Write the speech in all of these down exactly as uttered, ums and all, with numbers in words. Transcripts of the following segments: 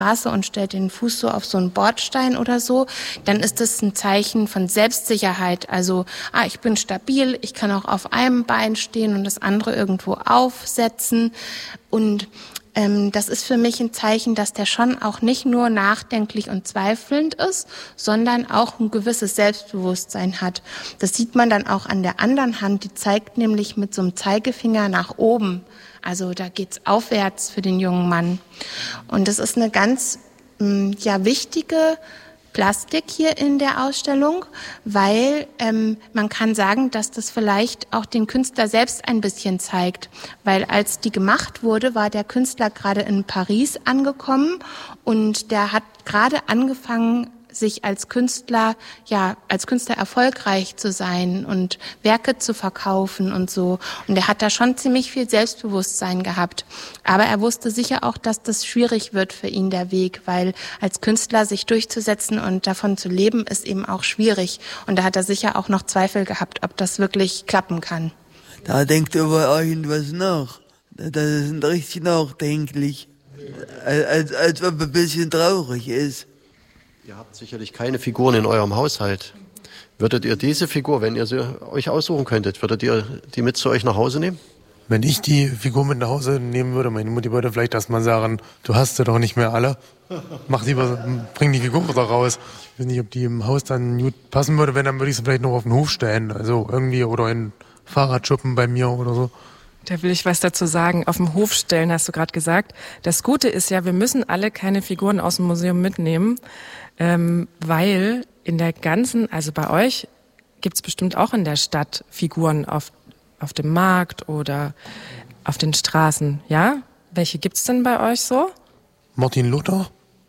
Straße und stellt den Fuß so auf so einen Bordstein oder so, dann ist das ein Zeichen von Selbstsicherheit. Also, ah, ich bin stabil, ich kann auch auf einem Bein stehen und das andere irgendwo aufsetzen. Und ähm, das ist für mich ein Zeichen, dass der schon auch nicht nur nachdenklich und zweifelnd ist, sondern auch ein gewisses Selbstbewusstsein hat. Das sieht man dann auch an der anderen Hand, die zeigt nämlich mit so einem Zeigefinger nach oben. Also da geht's aufwärts für den jungen Mann. Und das ist eine ganz ja, wichtige Plastik hier in der Ausstellung, weil ähm, man kann sagen, dass das vielleicht auch den Künstler selbst ein bisschen zeigt. Weil als die gemacht wurde, war der Künstler gerade in Paris angekommen und der hat gerade angefangen, sich als Künstler, ja, als Künstler erfolgreich zu sein und Werke zu verkaufen und so. Und er hat da schon ziemlich viel Selbstbewusstsein gehabt. Aber er wusste sicher auch, dass das schwierig wird für ihn, der Weg, weil als Künstler sich durchzusetzen und davon zu leben, ist eben auch schwierig. Und da hat er sicher auch noch Zweifel gehabt, ob das wirklich klappen kann. Da denkt er über irgendwas nach. Das ist richtig nachdenklich. Als, als ob er ein bisschen traurig ist. Ihr habt sicherlich keine Figuren in eurem Haushalt. Würdet ihr diese Figur, wenn ihr sie euch aussuchen könntet, würdet ihr die mit zu euch nach Hause nehmen? Wenn ich die Figur mit nach Hause nehmen würde, meine Mutti würde vielleicht erstmal sagen, du hast sie doch nicht mehr alle. Mach lieber, bring die Figur wieder raus. Ich weiß nicht, ob die im Haus dann gut passen würde, wenn, dann würde ich sie vielleicht noch auf den Hof stellen. Also irgendwie, oder in Fahrradschuppen bei mir oder so. Da will ich was dazu sagen. Auf dem Hof stellen, hast du gerade gesagt. Das Gute ist ja, wir müssen alle keine Figuren aus dem Museum mitnehmen, ähm, weil in der ganzen, also bei euch gibt's bestimmt auch in der Stadt Figuren auf, auf dem Markt oder auf den Straßen, ja? Welche gibt's denn bei euch so? Martin Luther.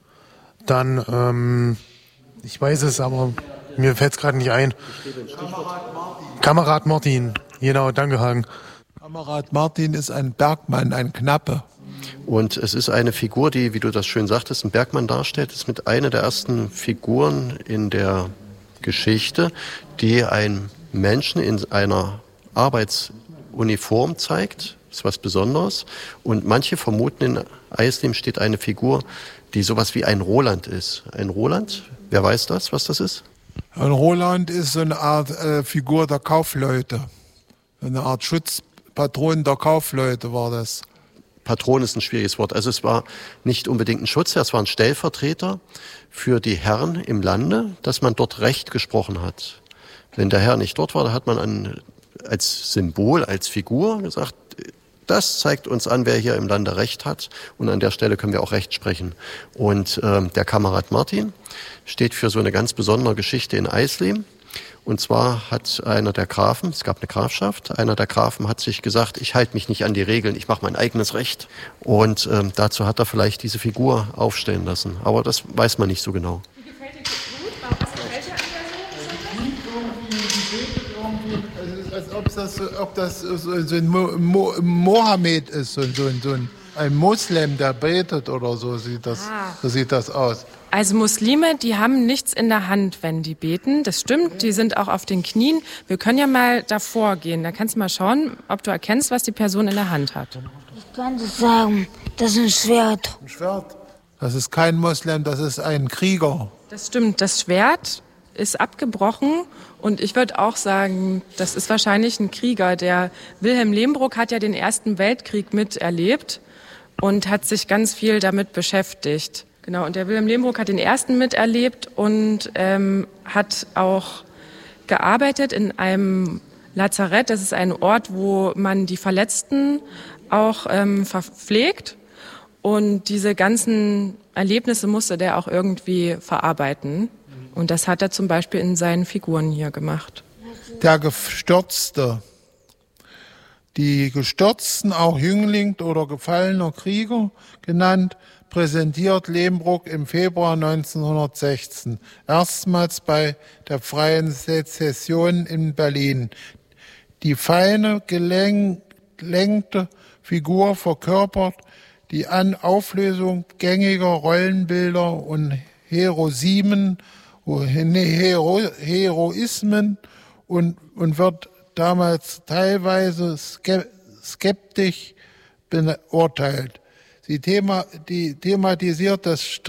Dann, ähm, ich weiß es, aber mir fällt's gerade nicht ein. Kamerad Martin. Kamerad Martin, genau, danke Hagen. Kamerad Martin ist ein Bergmann, ein Knappe. Und es ist eine Figur, die, wie du das schön sagtest, einen Bergmann darstellt. Es ist mit einer der ersten Figuren in der Geschichte, die einen Menschen in einer Arbeitsuniform zeigt. Das ist was Besonderes. Und manche vermuten, in Eisleben steht eine Figur, die sowas wie ein Roland ist. Ein Roland, wer weiß das, was das ist? Ein Roland ist so eine Art äh, Figur der Kaufleute. Eine Art Schutzpatron der Kaufleute war das. Patron ist ein schwieriges Wort. Also es war nicht unbedingt ein Schutzherr, es war ein Stellvertreter für die Herren im Lande, dass man dort Recht gesprochen hat. Wenn der Herr nicht dort war, da hat man an, als Symbol, als Figur gesagt, das zeigt uns an, wer hier im Lande Recht hat. Und an der Stelle können wir auch Recht sprechen. Und äh, der Kamerad Martin steht für so eine ganz besondere Geschichte in Eisleben. Und zwar hat einer der Grafen, es gab eine Grafschaft, einer der Grafen hat sich gesagt, ich halte mich nicht an die Regeln, ich mache mein eigenes Recht. Und ähm, dazu hat er vielleicht diese Figur aufstellen lassen. Aber das weiß man nicht so genau. Wie gefällt dir gut? Was gefällt dir an der so? Es ist, als ob das, ob das so, so ein Mo, Mo, Mohammed ist, so, so, so ein, ein Moslem, der betet oder so sieht das, ah. so sieht das aus. Also Muslime, die haben nichts in der Hand, wenn die beten. Das stimmt, die sind auch auf den Knien. Wir können ja mal davor gehen. Da kannst du mal schauen, ob du erkennst, was die Person in der Hand hat. Ich kann das sagen, das ist ein Schwert. Ein Schwert? Das ist kein Moslem, das ist ein Krieger. Das stimmt, das Schwert ist abgebrochen und ich würde auch sagen, das ist wahrscheinlich ein Krieger. Der Wilhelm Lehmbruck hat ja den Ersten Weltkrieg miterlebt und hat sich ganz viel damit beschäftigt. Genau, und der Wilhelm Lehmbruck hat den ersten miterlebt und ähm, hat auch gearbeitet in einem Lazarett. Das ist ein Ort, wo man die Verletzten auch ähm, verpflegt. Und diese ganzen Erlebnisse musste der auch irgendwie verarbeiten. Und das hat er zum Beispiel in seinen Figuren hier gemacht. Der Gestürzte. Die Gestürzten, auch Jüngling oder gefallener Krieger genannt, präsentiert Lehmbruck im Februar neunzehnhundertsechzehn, erstmals bei der Freien Sezession in Berlin. Die feine, gelenkte Figur verkörpert die Auflösung gängiger Rollenbilder und Heroismen, Hero, Heroismen und, und wird damals teilweise skeptisch beurteilt. Sie thema, die thematisiert das